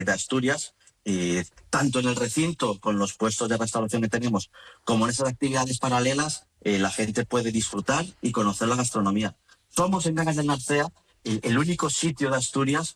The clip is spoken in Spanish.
de Asturias, tanto en el recinto con los puestos de restauración que tenemos como en esas actividades paralelas, la gente puede disfrutar y conocer la gastronomía. Somos en Cangas del Narcea el único sitio de Asturias